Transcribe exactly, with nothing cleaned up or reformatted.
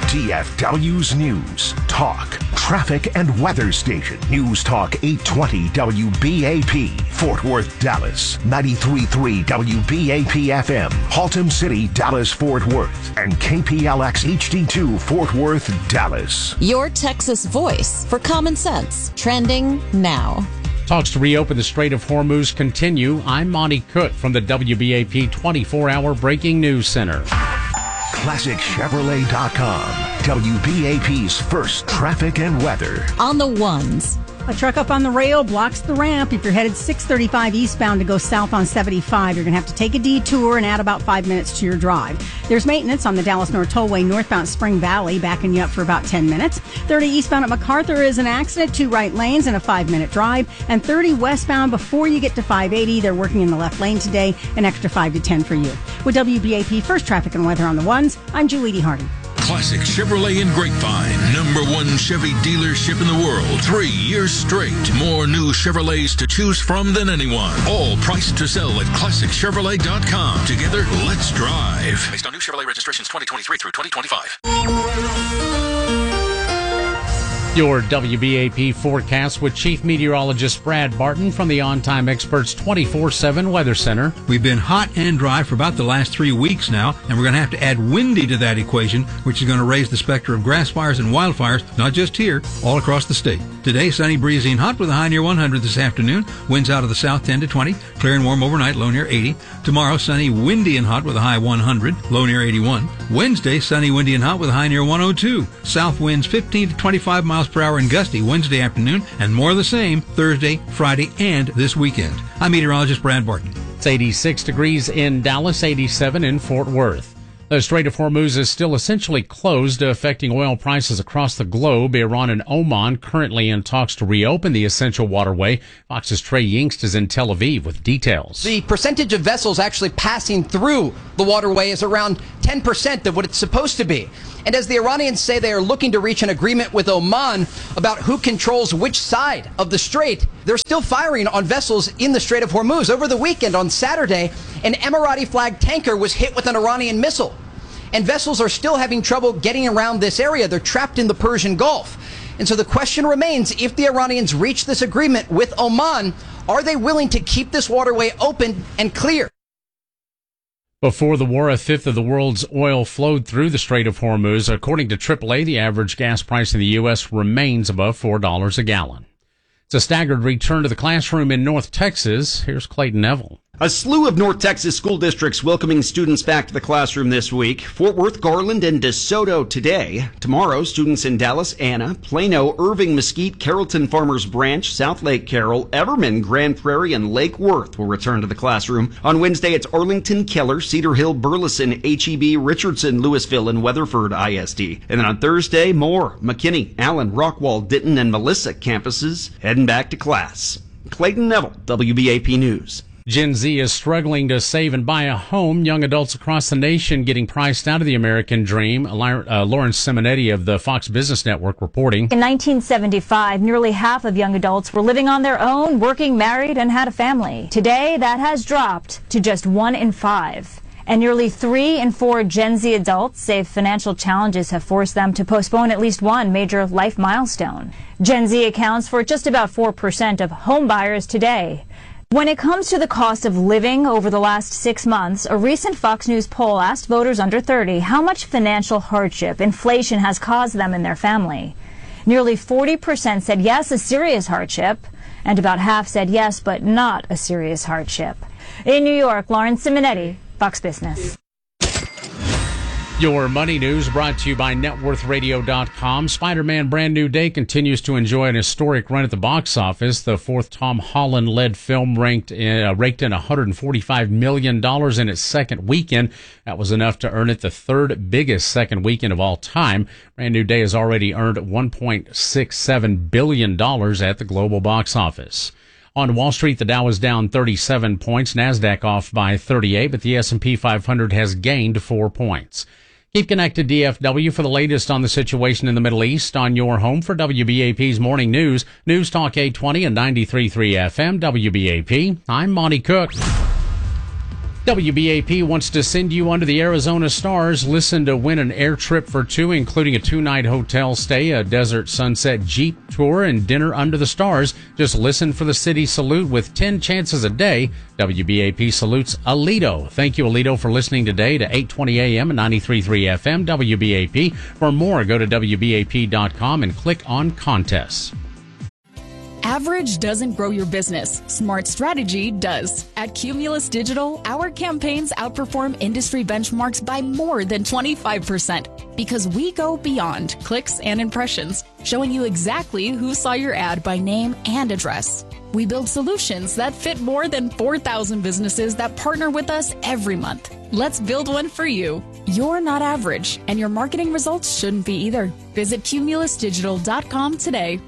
D F W's News, Talk, Traffic and Weather Station. News Talk eight twenty W B A P, Fort Worth, Dallas. ninety-three point three W B A P F M, Haltom City, Dallas, Fort Worth. And K P L X H D two, Fort Worth, Dallas. Your Texas voice for common sense. Trending now. Talks to reopen the Strait of Hormuz continue. I'm Monty Cook from the W B A P twenty-four hour Breaking News Center. Classic Chevrolet dot com, W B A P's first traffic and weather. On the ones. A truck up on the rail blocks the ramp. If you're headed six thirty-five eastbound to go south on seventy-five, you're going to have to take a detour and add about five minutes to your drive. There's maintenance on the Dallas North Tollway northbound Spring Valley, backing you up for about ten minutes. thirty eastbound at MacArthur is an accident, two right lanes and a five-minute drive. And thirty westbound before you get to five eighty, they're working in the left lane today, an extra five to ten for you. With W B A P First Traffic and Weather on the ones, I'm Julie D. Hardy. Classic Chevrolet in Grapevine, number one Chevy dealership in the world. Three years straight. More new Chevrolets to choose from than anyone. All priced to sell at Classic Chevrolet dot com. Together, let's drive. Based on new Chevrolet registrations twenty twenty-three through twenty twenty-five. Your W B A P forecast with Chief Meteorologist Brad Barton from the On Time Experts twenty-four seven Weather Center. We've been hot and dry for about the last three weeks now, and we're going to have to add windy to that equation, which is going to raise the specter of grass fires and wildfires, not just here, all across the state. Today, sunny, breezy, and hot with a high near one hundred this afternoon. Winds out of the south ten to twenty. Clear and warm overnight, low near eighty. Tomorrow, sunny, windy, and hot with a high one hundred, low near eighty-one. Wednesday, sunny, windy, and hot with a high near one oh two. South winds fifteen to twenty-five miles per hour and gusty Wednesday afternoon, and more of the same Thursday, Friday, and this weekend. I'm meteorologist Brad Barton. It's eighty-six degrees in Dallas, eighty-seven in Fort Worth. The Strait of Hormuz is still essentially closed, affecting oil prices across the globe. Iran and Oman currently in talks to reopen the essential waterway. Fox's Trey Yingst is in Tel Aviv with details. The percentage of vessels actually passing through the waterway is around ten percent of what it's supposed to be. And as the Iranians say they are looking to reach an agreement with Oman about who controls which side of the strait, they're still firing on vessels in the Strait of Hormuz. Over the weekend, on Saturday, an Emirati-flagged tanker was hit with an Iranian missile. And vessels are still having trouble getting around this area. They're trapped in the Persian Gulf. And so the question remains, if the Iranians reach this agreement with Oman, are they willing to keep this waterway open and clear? Before the war, a fifth of the world's oil flowed through the Strait of Hormuz. According to triple A, the average gas price in the U S remains above four dollars a gallon. It's a staggered return to the classroom in North Texas. Here's Clayton Neville. A slew of North Texas school districts welcoming students back to the classroom this week. Fort Worth, Garland, and DeSoto today. Tomorrow, students in Dallas, Anna, Plano, Irving, Mesquite, Carrollton, Farmers Branch, South Lake Carroll, Everman, Grand Prairie, and Lake Worth will return to the classroom. On Wednesday, it's Arlington, Keller, Cedar Hill, Burleson, H E B, Richardson, Louisville, and Weatherford I S D. And then on Thursday, more McKinney, Allen, Rockwall, Denton, and Melissa campuses heading back to class. Clayton Neville, W B A P News. Gen Z is struggling to save and buy a home. Young adults across the nation getting priced out of the American dream. Uh, Lauren Simonetti of the Fox Business Network reporting. In nineteen seventy-five, nearly half of young adults were living on their own, working, married, and had a family. Today, that has dropped to just one in five. And nearly three in four Gen Z adults say financial challenges have forced them to postpone at least one major life milestone. Gen Z accounts for just about four percent of home buyers today. When it comes to the cost of living over the last six months, a recent Fox News poll asked voters under thirty how much financial hardship inflation has caused them and their family. Nearly forty percent said yes, a serious hardship, and about half said yes, but not a serious hardship. In New York, Lauren Simonetti, Fox Business. Your money news brought to you by net worth radio dot com. Spider-Man Brand New Day continues to enjoy an historic run at the box office. The fourth Tom Holland-led film ranked in, uh, raked in one hundred forty-five million dollars in its second weekend. That was enough to earn it the third biggest second weekend of all time. Brand New Day has already earned one point six seven billion dollars at the global box office. On Wall Street, the Dow is down thirty-seven points, NASDAQ off by thirty-eight, but the S and P five hundred has gained four points. Keep connected, D F W, for the latest on the situation in the Middle East on your home for W B A P's Morning News. News Talk eight twenty and ninety-three point three F M, W B A P. I'm Monty Cook. W B A P wants to send you under the Arizona stars. Listen to win an air trip for two, including a two-night hotel stay, a desert sunset Jeep tour, and dinner under the stars. Just listen for the city salute with ten chances a day. W B A P salutes Alito. Thank you, Alito, for listening today to eight twenty A M and ninety-three point three F M W B A P. For more, go to W B A P dot com and click on contests. Average doesn't grow your business. Smart strategy does. At Cumulus Digital, our campaigns outperform industry benchmarks by more than twenty-five percent because we go beyond clicks and impressions, showing you exactly who saw your ad by name and address. We build solutions that fit more than four thousand businesses that partner with us every month. Let's build one for you. You're not average, and your marketing results shouldn't be either. Visit Cumulus Digital dot com today.